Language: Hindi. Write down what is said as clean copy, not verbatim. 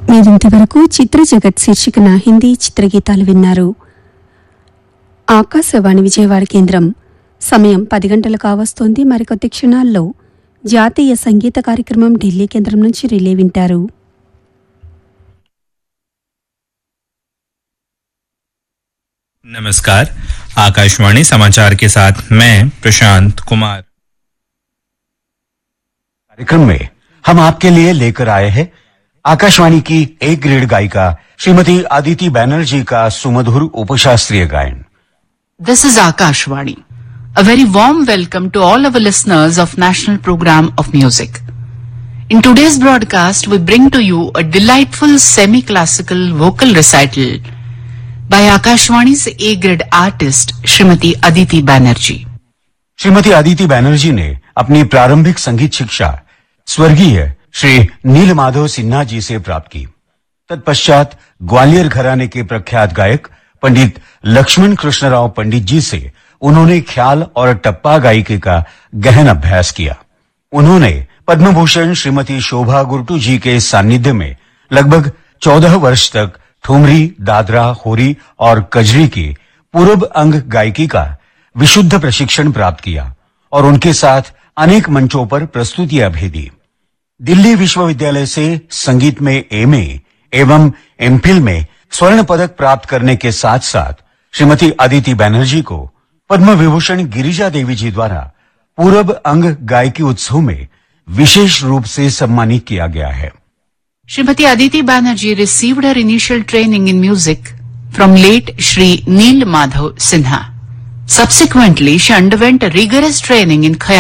మీరింతవరకు చిత్ర జగత్ శీర్షికన హిందీ చిత్రగీతాలు విన్నారు. ఆకాశవాణి విజయవాడ కేంద్రం. సమయం 10 గంటలు కావస్తోంది. మరికొద్ది క్షణాల్లో జాతీయ సంగీత కార్యక్రమం ఢిల్లీ కేంద్రం నుంచి రిలే వింటారు. नमस्कार, आकाशवाणी समाचार के साथ मैं प्रशांत कुमार। कार्यक्रम में हम आपके लिए लेकर आए हैं आकाशवाणी की ए ग्रेड गायिका श्रीमती अदिति बैनर्जी का सुमधुर उपशास्त्रीय गायन। This is Akashvani. A very warm welcome to all our listeners of National Program of Music. In today's broadcast, we bring to you a delightful semi-classical vocal recital by Akashvani's A-grade artist, Srimati Aditi Banerjee. Shrimati Aditi Banerjee ने अपनी प्रारंभिक संगीत शिक्षा स्वर्गीय श्री नीलमाधव सिन्हा जी से प्राप्त की। तत्पश्चात ग्वालियर घराने के प्रख्यात गायक पंडित लक्ष्मण कृष्णराव पंडित जी से उन्होंने ख्याल और टप्पा गायकी का गहन अभ्यास किया। उन्होंने पद्म भूषण श्रीमती शोभा गुरटू जी के सानिध्य में लगभग 14 वर्ष तक ठुमरी, दादरा, होरी और कजरी की पूर्व अंग गायकी का विशुद्ध प्रशिक्षण प्राप्त किया और उनके साथ अनेक मंचों पर प्रस्तुतियां भी दी। दिल्ली विश्वविद्यालय से संगीत में एमए एवं एमफिल में स्वर्ण पदक प्राप्त करने के साथ साथ श्रीमती अदिति बैनर्जी को पद्म विभूषण गिरिजा देवी जी द्वारा पूर्व अंग गायकी उत्सव में विशेष रूप से सम्मानित किया गया है। Srimati Aditi Banerjee received her initial training in music from late Shri Neel Madhav Sinha. Subsequently, she underwent a rigorous training in Khayal